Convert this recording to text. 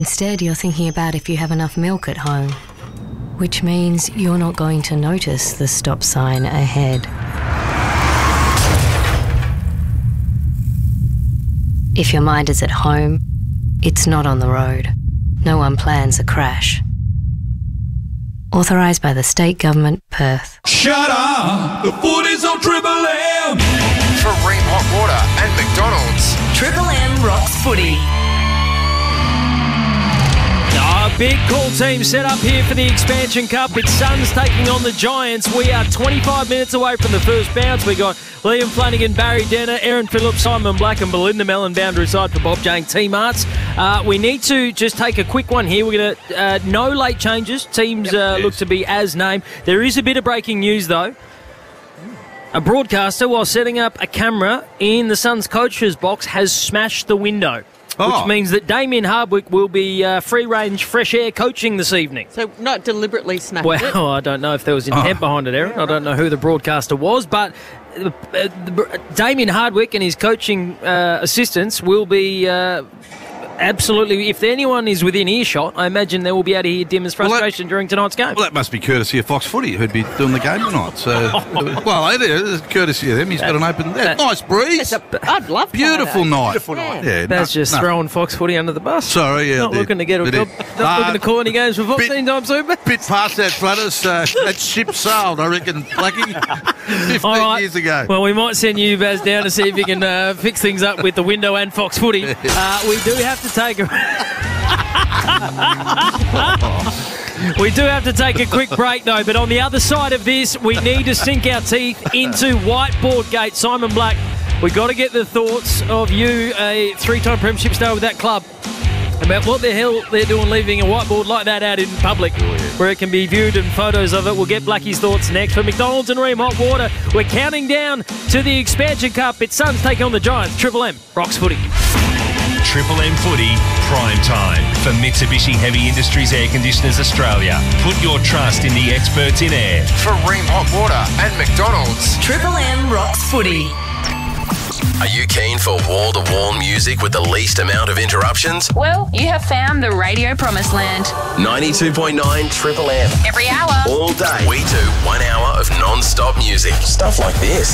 Instead, you're thinking about if you have enough milk at home, which means you're not going to notice the stop sign ahead. If your mind is at home, it's not on the road. No one plans a crash. Authorised by the State Government, Perth. Shut up! The footy's on Triple M! For Ream Hot Water and McDonald's. Triple M rocks footy. A big call team set up here for the Expansion Cup. It's Suns taking on the Giants. We are 25 minutes away from the first bounce. We got Liam Flanagan, Barry Denner, Aaron Phillips, Simon Black and Belinda Mellon boundary side for Bob Jane T-Marts. We need to just take a quick one here. We're going to no late changes. Teams look to be as named. There is a bit of breaking news though. A broadcaster, while setting up a camera in the Suns coach's box, has smashed the window. Which means that Damien Hardwick will be free-range, fresh air coaching this evening. So not deliberately smashed it? Well, I don't know if there was intent behind it, Aaron. I don't know who the broadcaster was, but Damien Hardwick and his coaching assistants will be absolutely, if anyone is within earshot, I imagine they will be able to hear Dimmer's frustration during tonight's game. Well, that must be courtesy of Fox Footy, who'd be doing the game tonight. So, well, it is courtesy of them. He's got an open there. Nice breeze. I'd love Beautiful night. Beautiful night. Yeah, That's just throwing Fox Footy under the bus. Sorry, yeah. Not looking to get a job. Not looking to call any games for Fox anytime soon. Bit past that, Flutters. That ship sailed, I reckon, Blackie, 15 years ago. Well, we might send you, Baz, down to see if you can fix things up with the window and Fox Footy. We do have to take We do have to take a quick break, though. But on the other side of this, we need to sink our teeth into Whiteboard Gate. Simon Black, we got to get the thoughts of you, a three-time premiership star with that club, about what the hell they're doing leaving a whiteboard like that out in public where it can be viewed and photos of it. We'll get Blackie's thoughts next. For McDonald's and Ream Hot Water, we're counting down to the Expansion Cup. It's Suns taking on the Giants. Triple M rocks footy. Triple M Footy, prime time for Mitsubishi Heavy Industries Air Conditioners Australia. Put your trust in the experts in air. For Ream Hot Water and McDonald's. Triple M rocks footy. Are you keen for wall-to-wall music with the least amount of interruptions? Well, you have found the radio promised land. 92.9 Triple M. Every hour. All day. We do 1 hour of non-stop music. Stuff like this.